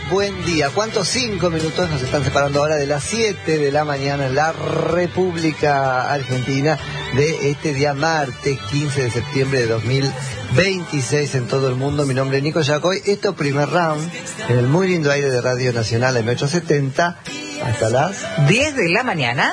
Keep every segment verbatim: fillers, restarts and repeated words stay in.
buen día. ¿Cuántos cinco minutos nos están separando ahora de las siete de la mañana en la República Argentina de este día martes quince de septiembre de dos mil veintiséis en todo el mundo? Mi nombre es Nico Yacoy. Esto primer round en el muy lindo aire de Radio Nacional M ochocientos setenta hasta las diez de la mañana.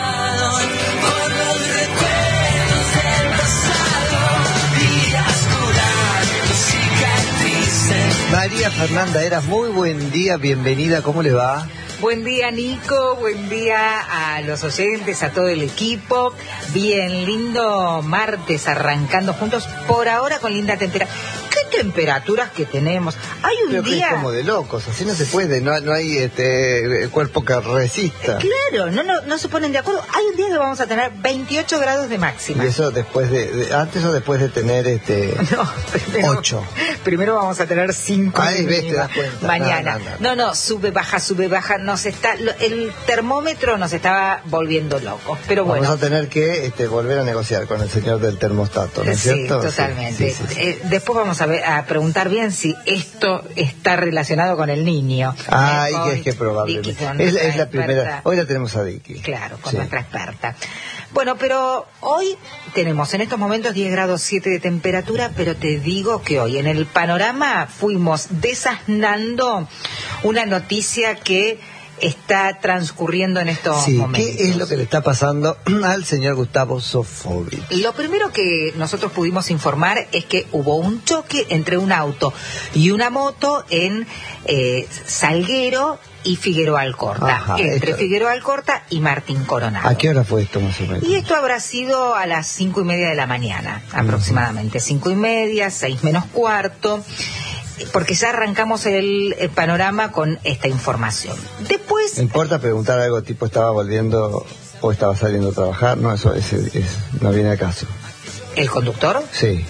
María Fernanda Eras, muy buen día, bienvenida, ¿cómo le va? Buen día, Nico, buen día a los oyentes, a todo el equipo. Bien, lindo martes arrancando juntos, por ahora con linda temperatura. ¿Qué temperaturas que tenemos? Hay un Creo día... que es como de locos, así no se puede, no, no hay este cuerpo que resista. Claro, no, no, no se ponen de acuerdo. Hay un día que vamos a tener veintiocho grados de máxima. Y eso después de, de antes o después de tener este no, primero, ocho. Primero vamos a tener cinco. Ahí ves, te das cuenta. Mañana. No, no, no. no, no, sube, baja, sube, baja. Nos está, el termómetro nos estaba volviendo locos. Pero bueno. Vamos a tener que este, volver a negociar con el señor del termostato, ¿no es sí, cierto? Totalmente. Sí, sí, sí. Eh, después vamos a ver, a preguntar bien si esto está relacionado con el niño. Ay, eh, que es que probablemente. Vicky, Es, es la experta. primera. Hoy la tenemos a Vicky. Claro, con sí. nuestra experta. Bueno, pero hoy tenemos en estos momentos diez grados siete de temperatura, pero te digo que hoy en el panorama fuimos desasnando una noticia que está transcurriendo en estos sí, momentos. ¿qué es lo que le está pasando al señor Gustavo Sofovich? Lo primero que nosotros pudimos informar es que hubo un choque entre un auto y una moto en eh, Salguero y Figueroa Alcorta, Ajá, entre esto... Figueroa Alcorta y Martín Coronado. ¿A qué hora fue esto más o menos? Y esto habrá sido a las cinco y media de la mañana, aproximadamente. Uh-huh. Cinco y media, seis menos cuarto, porque ya arrancamos el, el panorama con esta información. Después... ¿Me importa preguntar algo tipo estaba volviendo o estaba saliendo a trabajar? No, eso es, es, no viene al caso. ¿El conductor? Sí.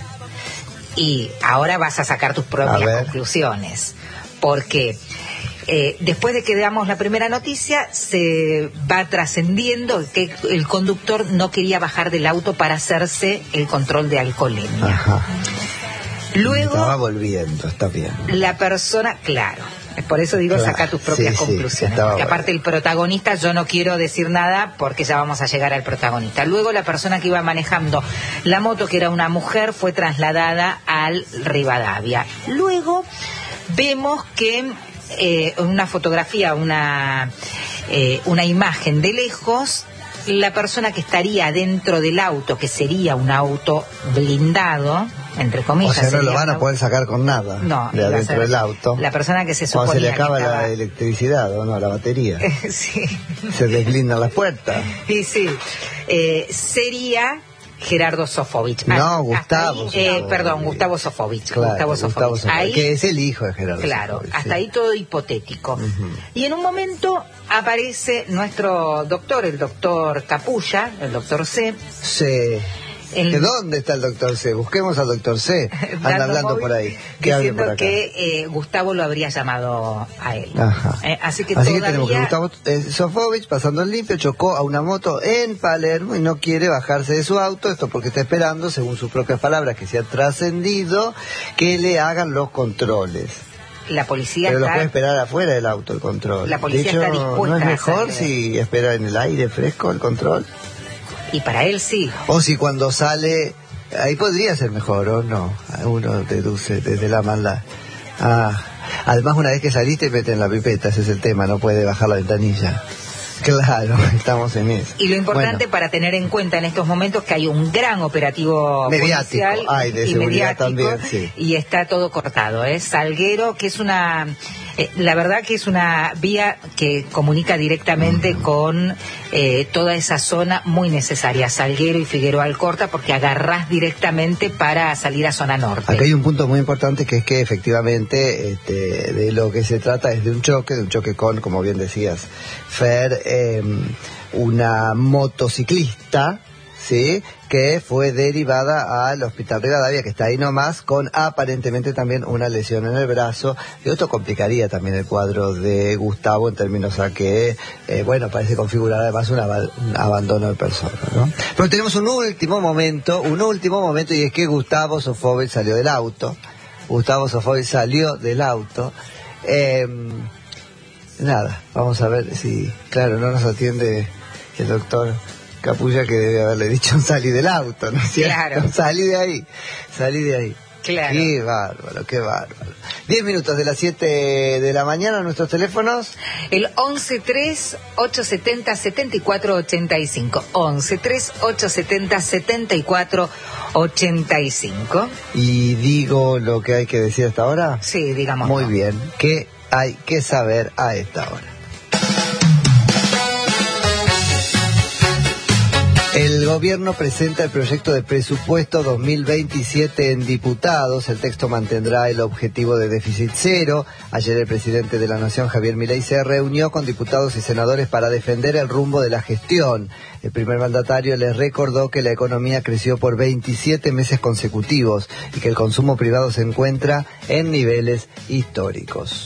Y ahora vas a sacar tus propias conclusiones, porque... Eh, después de que veamos la primera noticia, se va trascendiendo que el conductor no quería bajar del auto para hacerse el control de alcoholemia. Ajá. Luego... Estaba volviendo, está bien. La persona, claro, por eso digo, claro, saca tus propias sí, conclusiones. Sí, porque aparte el protagonista, yo no quiero decir nada porque ya vamos a llegar al protagonista. Luego la persona que iba manejando la moto, que era una mujer, fue trasladada al Rivadavia. Luego vemos que... Eh, una fotografía, una, eh, una imagen de lejos, la persona que estaría dentro del auto, que sería un auto blindado, entre comillas. O sea, no lo van a poder sacar con nada no, de adentro del auto. La persona que se suponía cuando se le acaba que estaba... la electricidad, ¿o no? La batería. sí. Se desblindan las puertas. Y sí. Eh, sería... Gerardo Sofovich. No, ah, Gustavo. Ahí, eh, perdón, Gustavo Sofovich. Claro, Gustavo Sofovich. Gustavo Sofovich. Ahí, que es el hijo de Gerardo Claro, Sofovich, hasta sí. ahí todo hipotético. Uh-huh. Y en un momento aparece nuestro doctor, el doctor Capulla, el doctor C. Sí. El... ¿De dónde está el doctor C? Busquemos al doctor C. Anda hablando por ahí. Que diciendo por acá. que eh, Gustavo lo habría llamado a él. Ajá. Eh, así que, así todavía... que tenemos que Gustavo eh, Sofovich, pasando el limpio, chocó a una moto en Palermo y no quiere bajarse de su auto. Esto porque está esperando, según sus propias palabras, que se ha trascendido, que le hagan los controles. La policía Pero está... lo puede esperar afuera del auto, el control. La policía de hecho, está dispuesta ¿no es mejor a si espera en el aire fresco el control? Y para él sí. O si cuando sale... Ahí podría ser mejor, ¿o no? Uno deduce desde la maldad. Ah, además, una vez que saliste, meten la pipeta, ese es el tema, no puede bajar la ventanilla. Claro, estamos en eso. Y lo importante bueno. para tener en cuenta en estos momentos que hay un gran operativo mediático, policial hay de y seguridad mediático, también, sí. Y está todo cortado, ¿eh? Salguero, que es una, eh, la verdad que es una vía que comunica directamente uh-huh. con eh, toda esa zona muy necesaria, Salguero y Figueroa Alcorta, porque agarrás directamente para salir a zona norte. Acá hay un punto muy importante que es que efectivamente este, de lo que se trata es de un choque, de un choque con, como bien decías, Fer, eh, una motociclista, ¿sí?, que fue derivada al Hospital Rivadavia, que está ahí nomás, con aparentemente también una lesión en el brazo. Y esto complicaría también el cuadro de Gustavo en términos a que, eh, bueno, parece configurar además un, ab- un abandono de persona, ¿no? Pero tenemos un último momento, un último momento, y es que Gustavo Sofovich salió del auto. Gustavo Sofovich salió del auto Eh, nada, vamos a ver si, claro, no nos atiende el doctor Capulla, que debe haberle dicho salí del auto, ¿no es cierto? Claro. Salí de ahí, salí de ahí. Claro. Qué bárbaro, qué bárbaro. Diez minutos de las siete de la mañana, nuestros teléfonos. El once tres ocho setenta setenta y cuatro ochenta y cinco. once tres ocho setenta setenta y cuatro ochenta y cinco. Y digo lo que hay que decir hasta ahora. Sí, digamos. Muy bien. ¿Qué hay que saber a esta hora? El gobierno presenta el proyecto de presupuesto dos mil veintisiete en diputados. El texto mantendrá el objetivo de déficit cero. Ayer el presidente de la Nación, Javier Milei, se reunió con diputados y senadores para defender el rumbo de la gestión. El primer mandatario les recordó que la economía creció por veintisiete meses consecutivos y que el consumo privado se encuentra en niveles históricos.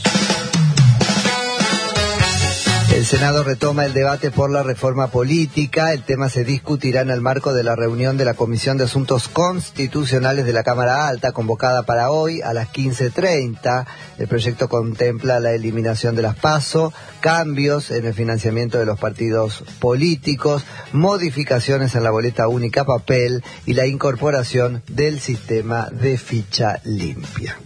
El Senado retoma el debate por la reforma política. El tema se discutirá en el marco de la reunión de la Comisión de Asuntos Constitucionales de la Cámara Alta, convocada para hoy a las quince treinta. El proyecto contempla la eliminación de las PASO, cambios en el financiamiento de los partidos políticos, modificaciones en la boleta única papel y la incorporación del sistema de ficha limpia.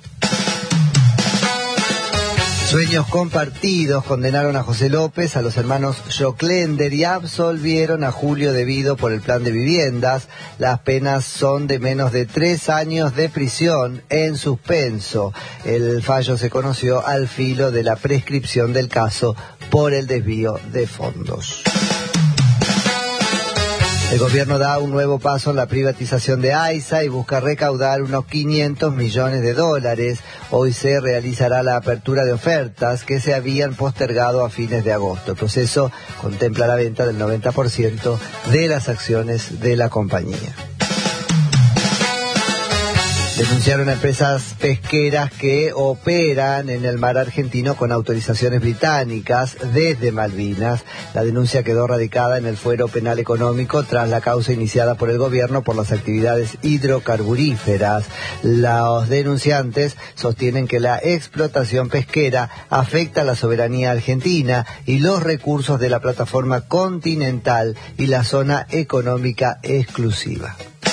Sueños compartidos condenaron a José López, a los hermanos Joclender y absolvieron a Julio Devido por el plan de viviendas. Las penas son de menos de tres años de prisión en suspenso. El fallo se conoció al filo de la prescripción del caso por el desvío de fondos. El gobierno da un nuevo paso en la privatización de AISA y busca recaudar unos quinientos millones de dólares. Hoy se realizará la apertura de ofertas que se habían postergado a fines de agosto. El proceso contempla la venta del noventa por ciento de las acciones de la compañía. Denunciaron a empresas pesqueras que operan en el mar argentino con autorizaciones británicas desde Malvinas. La denuncia quedó radicada en el fuero penal económico tras la causa iniciada por el gobierno por las actividades hidrocarburíferas. Los denunciantes sostienen que la explotación pesquera afecta a la soberanía argentina y los recursos de la plataforma continental y la zona económica exclusiva.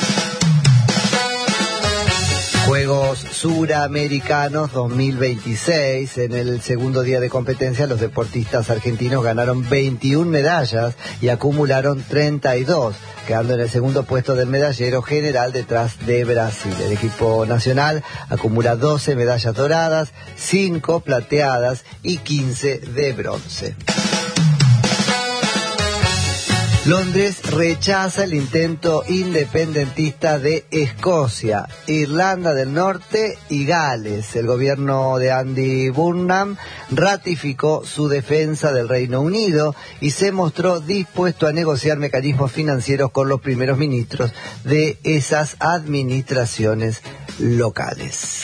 Juegos Suramericanos dos mil veintiséis. En el segundo día de competencia, los deportistas argentinos ganaron veintiuna medallas y acumularon treinta y dos, quedando en el segundo puesto del medallero general detrás de Brasil. El equipo nacional acumula doce medallas doradas, cinco plateadas y quince de bronce. Londres rechaza el intento independentista de Escocia, Irlanda del Norte y Gales. El gobierno de Andy Burnham ratificó su defensa del Reino Unido y se mostró dispuesto a negociar mecanismos financieros con los primeros ministros de esas administraciones locales.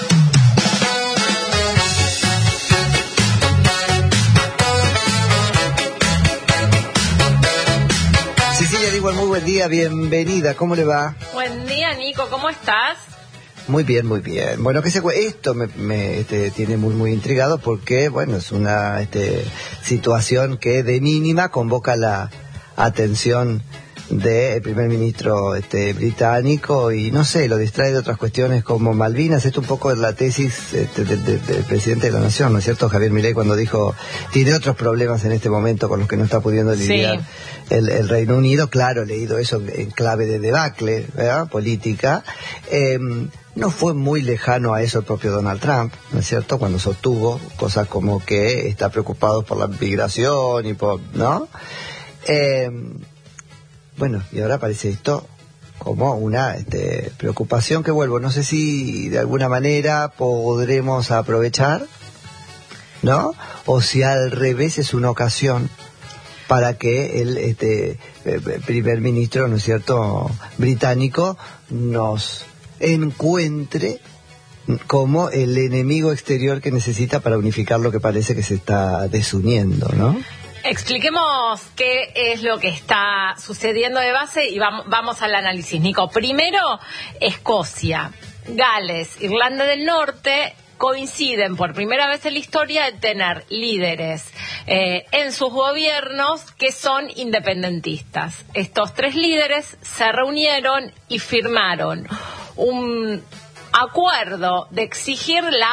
Cecilia Diwan, muy buen día, bienvenida, ¿cómo le va? Buen día, Nico, ¿cómo estás? Muy bien, muy bien. Bueno, que se esto me, me este, tiene muy muy intrigado porque, bueno, es una este, situación que de mínima convoca la atención del primer ministro este, británico y no sé, lo distrae de otras cuestiones como Malvinas. Esto un poco es la tesis este, de, de, del presidente de la Nación, ¿no es cierto? Javier Milei, cuando dijo, tiene otros problemas en este momento con los que no está pudiendo lidiar sí. el, el Reino Unido. Claro, he leído eso en, en clave de debacle, ¿verdad? Política. Eh, no fue muy lejano a eso el propio Donald Trump, ¿no es cierto? Cuando sostuvo cosas como que está preocupado por la migración y por, ¿no? Eh, Bueno, y ahora aparece esto como una este, preocupación que vuelvo. No sé si de alguna manera podremos aprovechar, ¿no? O si al revés es una ocasión para que el este, primer ministro, ¿no es cierto?, británico nos encuentre como el enemigo exterior que necesita para unificar lo que parece que se está desuniendo, ¿no? Expliquemos qué es lo que está sucediendo de base y vamos, vamos al análisis, Nico. Primero, Escocia, Gales, Irlanda del Norte coinciden por primera vez en la historia de tener líderes eh, en sus gobiernos que son independentistas. Estos tres líderes se reunieron y firmaron un acuerdo de exigir la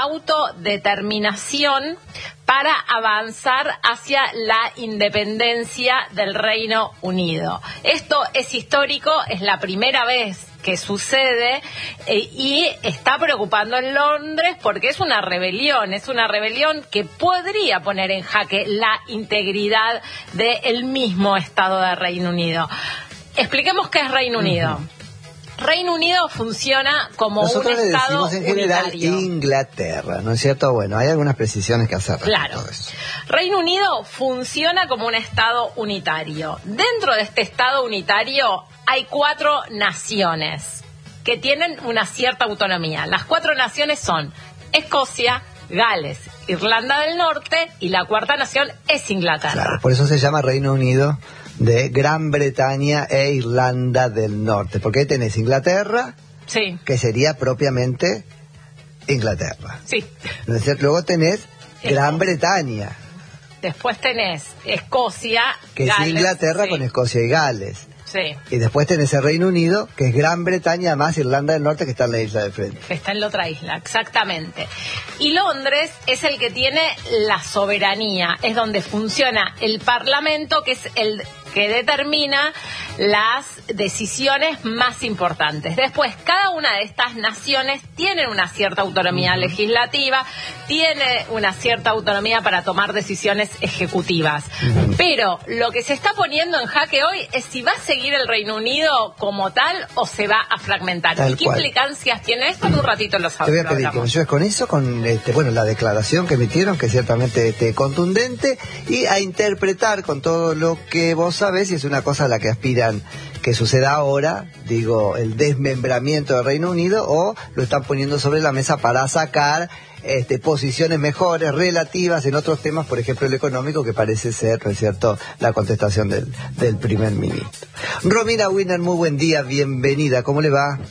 autodeterminación para avanzar hacia la independencia del Reino Unido. Esto es histórico, es la primera vez que sucede eh, y está preocupando en Londres porque es una rebelión, es una rebelión que podría poner en jaque la integridad del mismo Estado de Reino Unido. Expliquemos qué es Reino Unido. Uh-huh. Reino Unido funciona como Nosotros un le Estado decimos en general unitario. Inglaterra, ¿no es cierto? Bueno, hay algunas precisiones que hacer. Claro. Eso. Reino Unido funciona como un Estado unitario. Dentro de este Estado unitario hay cuatro naciones que tienen una cierta autonomía. Las cuatro naciones son Escocia, Gales, Irlanda del Norte y la cuarta nación es Inglaterra. Claro, por eso se llama Reino Unido de Gran Bretaña e Irlanda del Norte, porque ahí tenés Inglaterra, sí, que sería propiamente Inglaterra. Sí. ¿No es cierto? Luego tenés Gran Bretaña. Después tenés Escocia, que Gales, es Inglaterra, sí, con Escocia y Gales. Sí. Y después tenés el Reino Unido, que es Gran Bretaña, más Irlanda del Norte, que está en la isla de frente. Que está en la otra isla, exactamente. Y Londres es el que tiene la soberanía, es donde funciona el Parlamento, que es el que determina las decisiones más importantes. Después, cada una de estas naciones tiene una cierta autonomía uh-huh. legislativa, tiene una cierta autonomía para tomar decisiones ejecutivas. Uh-huh. Pero lo que se está poniendo en jaque hoy es si va a seguir el Reino Unido como tal o se va a fragmentar. Tal ¿Y qué cual. implicancias tiene esto? En un ratito lo sabemos. Te voy a pedir que me ayudes con eso, con este, bueno, la declaración que emitieron, que es ciertamente este, contundente, y a interpretar con todo lo que vos sabés, y es una cosa a la que aspiran que suceda ahora, digo, el desmembramiento del Reino Unido, o lo están poniendo sobre la mesa para sacar este, posiciones mejores, relativas en otros temas, por ejemplo el económico, que parece ser, ¿no es cierto?, la contestación del, del primer ministro. Romina Winner, muy buen día, bienvenida, ¿cómo le va?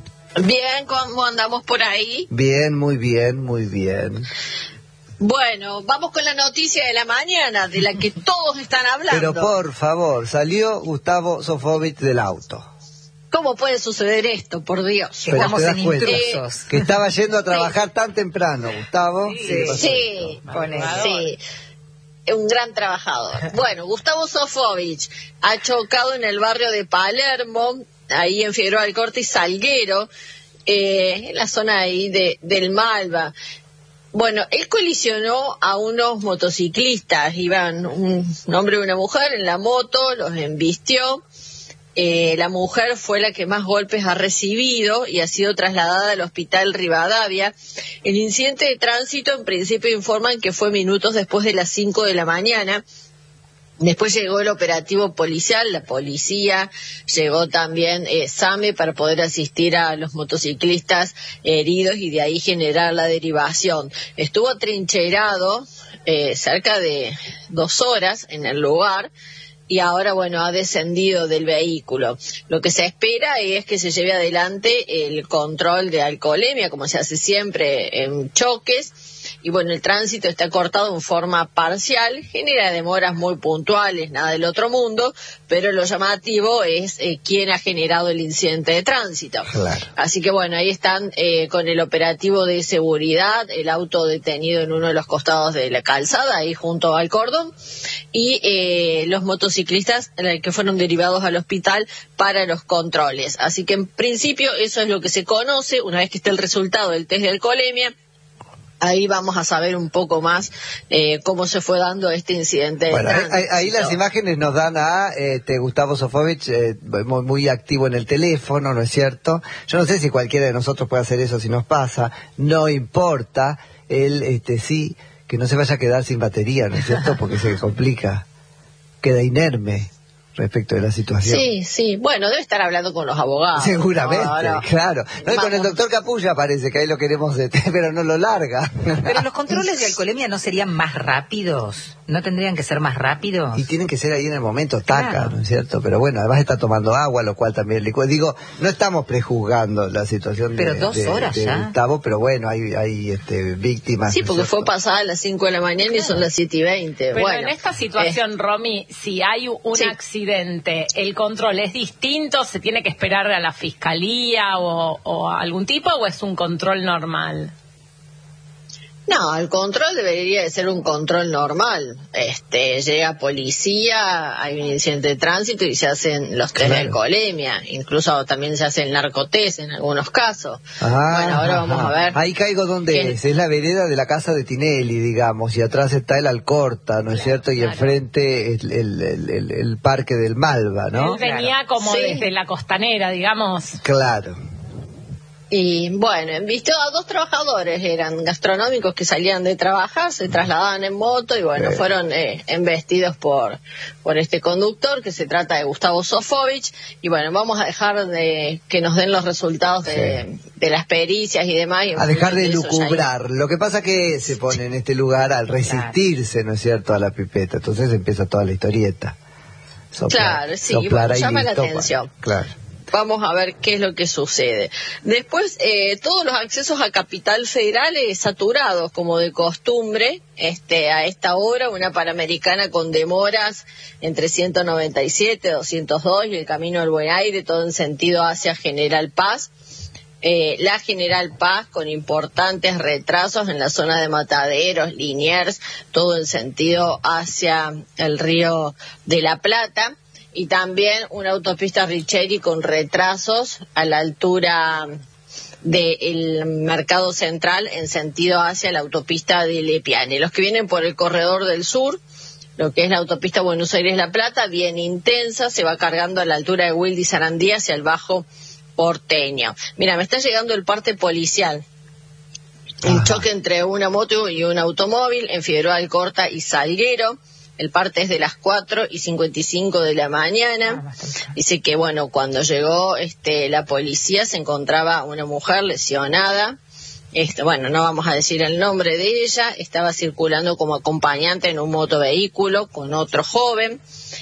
Bien, ¿cómo andamos por ahí? Bien, muy bien, muy bien. Bueno, vamos con la noticia de la mañana, de la que todos están hablando. Pero por favor, salió Gustavo Sofovich del auto. ¿Cómo puede suceder esto, por Dios? Pero Estamos te das en cuenta intrusos. que estaba yendo a trabajar sí. tan temprano, Gustavo. Sí, sí, sí. Un gran trabajador. Bueno, Gustavo Sofovich ha chocado en el barrio de Palermo, ahí en Figueroa Alcorta y Salguero, eh, en la zona ahí de, del Malva. Bueno, él colisionó a unos motociclistas, iban un, un hombre y una mujer en la moto, los embistió. Eh, la mujer fue la que más golpes ha recibido y ha sido trasladada al hospital Rivadavia. El incidente de tránsito en principio informan que fue minutos después de las cinco de la mañana. Después llegó el operativo policial, la policía, llegó también eh, SAME para poder asistir a los motociclistas heridos y de ahí generar la derivación. Estuvo atrincherado eh, cerca de dos horas en el lugar y ahora, bueno, ha descendido del vehículo. Lo que se espera es que se lleve adelante el control de alcoholemia, como se hace siempre en choques. Y bueno, el tránsito está cortado en forma parcial, genera demoras muy puntuales, nada del otro mundo, pero lo llamativo es eh, quién ha generado el incidente de tránsito. Claro. Así que bueno, ahí están eh, con el operativo de seguridad, el auto detenido en uno de los costados de la calzada, ahí junto al cordón, y eh, los motociclistas eh, que fueron derivados al hospital para los controles. Así que en principio eso es lo que se conoce. Una vez que esté el resultado del test de alcoholemia, ahí vamos a saber un poco más eh, cómo se fue dando este incidente. Bueno, ahí, ahí las imágenes nos dan a este, Gustavo Sofovich eh, muy, muy activo en el teléfono, ¿no es cierto? Yo no sé si cualquiera de nosotros puede hacer eso si nos pasa, no importa, él este, sí, que no se vaya a quedar sin batería, ¿no es cierto? Porque se complica, queda inerme respecto de la situación. Sí, sí, bueno, debe estar hablando con los abogados. Seguramente, no, no. claro. No, y con el doctor Capulla parece que ahí lo queremos detener, pero no lo larga. Pero los controles de alcoholemia no serían más rápidos. ¿No tendrían que ser más rápidos? Y tienen que ser ahí en el momento, taca, Claro. ¿no es cierto? Pero bueno, además está tomando agua, lo cual también le cu- digo, no estamos prejuzgando la situación Pero de, dos de- horas de ya. Gustavo, pero bueno, hay, hay este, víctimas. Sí, ¿no es porque fue cierto? pasada a las cinco de la mañana y son las siete y veinte. Pero Bueno, en esta situación, Romy, si hay un sí. accidente, ¿el control es distinto? ¿Se tiene que esperar a la fiscalía o, o a algún tipo o es un control normal? No, el control debería de ser un control normal. Este, llega policía, hay un incidente de tránsito y se hacen los test de Claro. alcoholemia. Incluso también se hace el narcotest en algunos casos. Ah, bueno, ahora vamos ajá. a ver. Ahí caigo donde ¿Quién? es, es la vereda de la casa de Tinelli, digamos, y atrás está el Alcorta, ¿no es cierto? Y claro. enfrente el, el, el, el- el parque del Malva, ¿no? Él venía como Sí. desde la costanera, digamos. Claro. Y bueno, visto a dos trabajadores, eran gastronómicos que salían de trabajar, se trasladaban en moto y bueno, Sí. fueron eh, embestidos por, por este conductor que se trata de Gustavo Sofovich. Y bueno, vamos a dejar de que nos den los resultados de, de las pericias y demás. Y en A dejar de función eso ya lucubrar. Lo que pasa que se pone en este lugar al resistirse, ¿no es cierto?, a la pipeta. Entonces empieza toda la historieta. Soplar, Claro, sí, soplar bueno, ahí llama la listo, atención. Claro. Vamos a ver qué es lo que sucede. Después, eh, todos los accesos a Capital Federal eh, saturados, como de costumbre, este, a esta hora, una Panamericana con demoras entre ciento noventa y siete, doscientos dos y el Camino del Buen Aire, todo en sentido hacia General Paz. Eh, la General Paz con importantes retrasos en la zona de Mataderos, Liniers, todo en sentido hacia el Río de la Plata. Y también una autopista Richeri con retrasos a la altura del Mercado Central en sentido hacia la autopista de Lepiane. Los que vienen por el corredor del sur, lo que es la autopista Buenos Aires-La Plata, bien intensa, se va cargando a la altura de Wildy Sarandí hacia el Bajo Porteño. Mira, me está llegando el parte policial. Un Ajá. choque entre una moto y un automóvil en Figueroa Alcorta y Salguero. El parte es de las cuatro y cincuenta y cinco de la Ah, mañana. bastante. Dice que, bueno, cuando llegó este, la policía se encontraba una mujer lesionada. Este, bueno, no vamos a decir el nombre de ella. Estaba circulando como acompañante en un motovehículo con otro joven.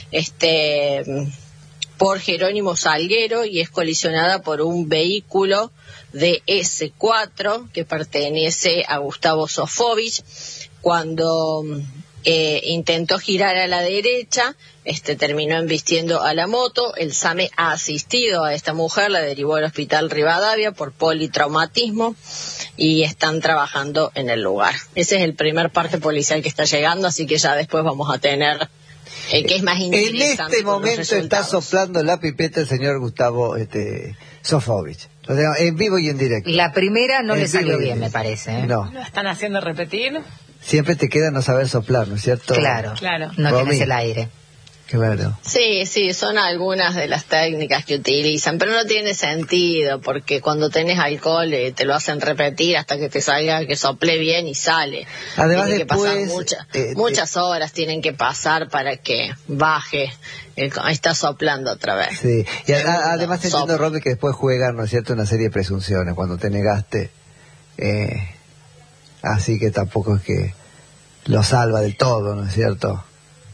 Este, por Jerónimo Salguero y es colisionada por un vehículo de ese cuatro que pertenece a Gustavo Sofovich. Cuando eh, intentó girar a la derecha, este terminó embistiendo a la moto. El SAME ha asistido a esta mujer, la derivó al hospital Rivadavia por politraumatismo y están trabajando en el lugar. Ese es el primer parte policial que está llegando, así que ya después vamos a tener eh, que es más En interesante. este con los momento está resultados. soplando la pipeta el señor Gustavo este, Sofovich. Lo tengo en vivo y en directo. La primera no En le vivo salió y en bien, me directo. parece. ¿eh? No, ¿Lo están haciendo repetir? siempre te queda no saber soplar, ¿no es cierto? Claro, Claro. no Romy. tienes el aire. Claro. Sí, sí, son algunas de las técnicas que utilizan, pero no tiene sentido, porque cuando tenés alcohol eh, te lo hacen repetir hasta que te salga, que sople bien y sale. Además, Tiene que pasar después, mucha- eh, muchas horas tienen que pasar para que baje, el, ahí está soplando otra vez. Sí, y a- a- Segundo, además entiendo, sopla. Romy, que después juegan, ¿no es cierto?, una serie de presunciones cuando te negaste. Eh, así que tampoco es que lo salva del todo, ¿no es cierto?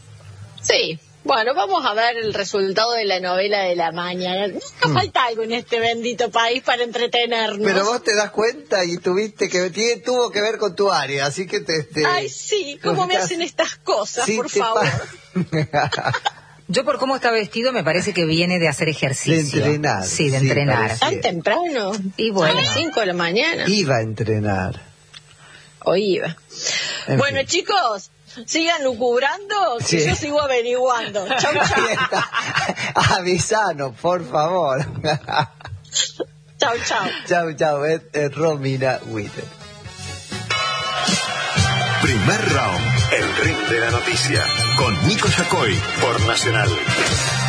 Sí. Bueno, vamos a ver el resultado de la novela de la mañana. Nunca Mm. falta algo en este bendito país para entretenernos. Pero vos te das cuenta y tuviste que tiene- tuvo que ver con tu área, así que te... te- Ay, sí, ¿cómo me estás- hacen estas cosas, sí, por te favor? pa- Yo por cómo está vestido me parece que viene de hacer ejercicio. De entrenar, Sí, de sí, entrenar. parece. ¿Tan temprano? Y bueno. A las cinco de la mañana. Iba a entrenar. O iba. En Bueno, fin. chicos, sigan lucubrando, que Sí. yo sigo averiguando. Chau, chau. Ahí está. Avisanos, por favor. Chau, chau. Chau, chau, es, es Romina Witter. Primer round, el ring de la noticia, con Nico Yacoy por Nacional.